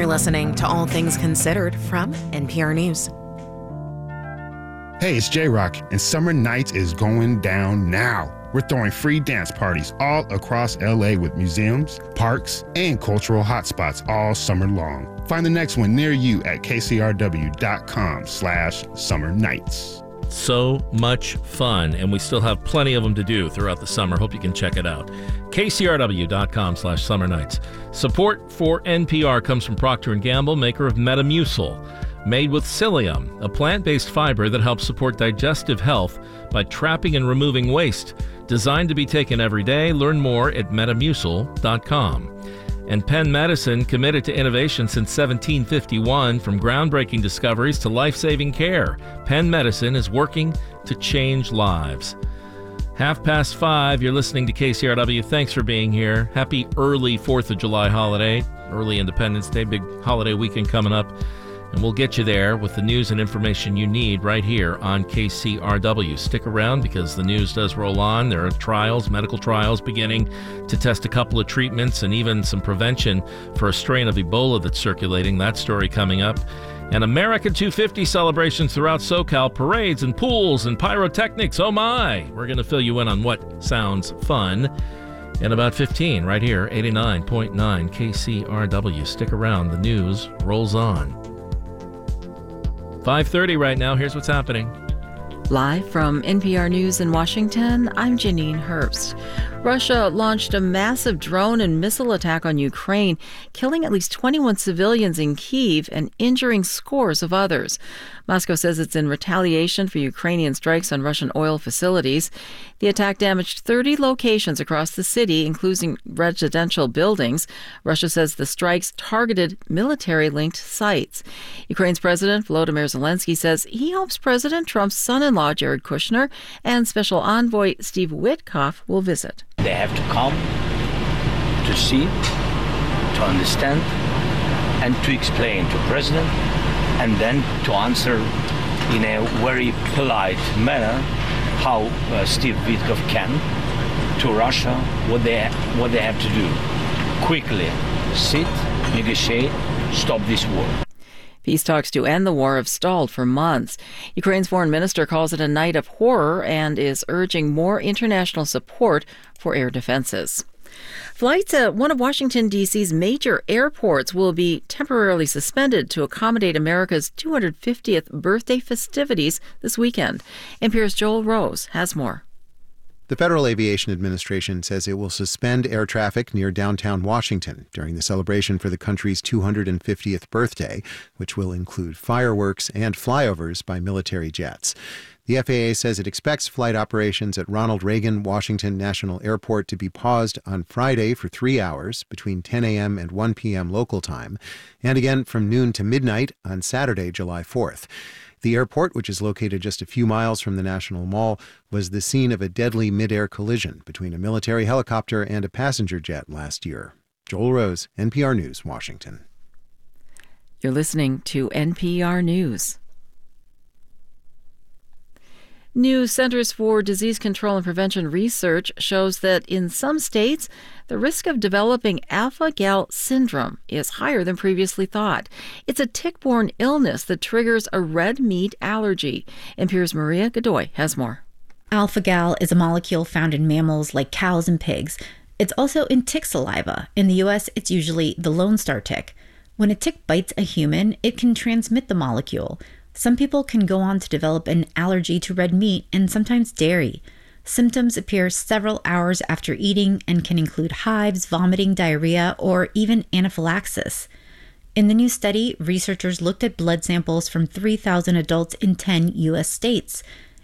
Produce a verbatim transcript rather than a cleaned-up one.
You're listening to All Things Considered from N P R News. Hey, it's J-Rock, and Summer Nights is going down now. We're throwing free dance parties all across L A with museums, parks, and cultural hotspots all summer long. Find the next one near you at kcrw.com slash summer nights. So much fun, and we still have plenty of them to do throughout the summer. Hope you can check it out. kcrw.com slash summer nights. Support for N P R comes from Procter and Gamble, maker of Metamucil, made with psyllium, a plant-based fiber that helps support digestive health by trapping and removing waste. Designed to be taken every day. Learn more at metamucil dot com. And Penn Medicine, committed to innovation since seventeen fifty-one, from groundbreaking discoveries to life-saving care. Penn Medicine is working to change lives. Half past five, you're listening to K C R W. Thanks for being here. Happy early fourth of July holiday, early Independence Day, big holiday weekend coming up. And we'll get you there with the news and information you need right here on K C R W. Stick around because the news does roll on. There are trials, medical trials beginning to test a couple of treatments and even some prevention for a strain of Ebola that's circulating. That story coming up. And America two fifty celebrations throughout SoCal, parades and pools and pyrotechnics. Oh my! We're going to fill you in on what sounds fun in about fifteen right here, eighty-nine point nine K C R W. Stick around. The news rolls on. five thirty right now. Here's what's happening. Live from N P R News in Washington, I'm Janine Herbst. Russia launched a massive drone and missile attack on Ukraine, killing at least twenty-one civilians in Kyiv and injuring scores of others. Moscow says it's in retaliation for Ukrainian strikes on Russian oil facilities. The attack damaged thirty locations across the city, including residential buildings. Russia says the strikes targeted military-linked sites. Ukraine's President Volodymyr Zelensky says he hopes President Trump's son-in-law, Jared Kushner, and Special Envoy Steve Witkoff will visit. They have to come to see, to understand, and to explain to President, and then to answer in a very polite manner how uh, Steve Witkoff can to Russia what they what they have to do. Quickly sit, negotiate, stop this war. Peace talks to end the war have stalled for months. Ukraine's foreign minister calls it a night of horror and is urging more international support for air defenses. Flights at one of Washington, D C's major airports will be temporarily suspended to accommodate America's two hundred fiftieth birthday festivities this weekend. N P R's Joel Rose has more. The Federal Aviation Administration says it will suspend air traffic near downtown Washington during the celebration for the country's two hundred fiftieth birthday, which will include fireworks and flyovers by military jets. The F A A says it expects flight operations at Ronald Reagan Washington National Airport to be paused on Friday for three hours between ten a.m. and one p.m. local time, and again from noon to midnight on Saturday, July fourth. The airport, which is located just a few miles from the National Mall, was the scene of a deadly mid-air collision between a military helicopter and a passenger jet last year. Joel Rose, N P R News, Washington. You're listening to N P R News. New Centers for Disease Control and Prevention research shows that in some states, the risk of developing alpha-gal syndrome is higher than previously thought. It's a tick-borne illness that triggers a red meat allergy. N P R's Maria Godoy has more. Alpha-gal is a molecule found in mammals like cows and pigs. It's also in tick saliva. In the U S, it's usually the Lone Star tick. When a tick bites a human, it can transmit the molecule. Some people can go on to develop an allergy to red meat and sometimes dairy. Symptoms appear several hours after eating and can include hives, vomiting, diarrhea, or even anaphylaxis. In the new study, researchers looked at blood samples from three thousand adults in ten U S states.